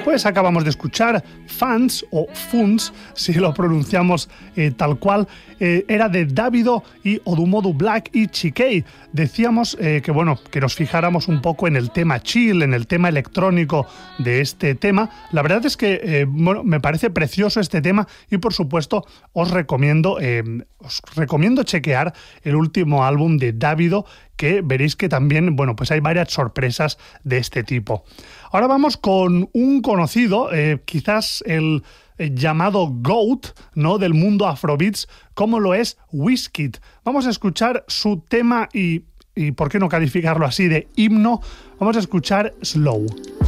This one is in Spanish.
Pues acabamos de escuchar Fans o Funs, si lo pronunciamos tal cual, era de Davido y Odumodu Black y Chikei. Decíamos que nos fijáramos un poco en el tema chill, en el tema electrónico de este tema. La verdad es que me parece precioso este tema y por supuesto os recomiendo chequear el último álbum de Davido, que veréis que también, pues hay varias sorpresas de este tipo. Ahora vamos con un conocido, quizás el llamado GOAT, ¿no?, del mundo Afrobeats, como lo es Wizkid. Vamos a escuchar su tema y ¿por qué no calificarlo así de himno? Vamos a escuchar Slow.